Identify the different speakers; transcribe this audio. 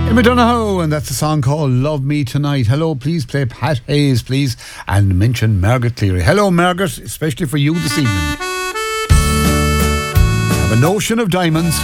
Speaker 1: Emma Donohoe, and that's a song called Love Me Tonight. Hello, please play Pat Hayes, please, and mention Margaret Cleary. Hello, Margaret, especially for you this evening. I have a notion of diamonds.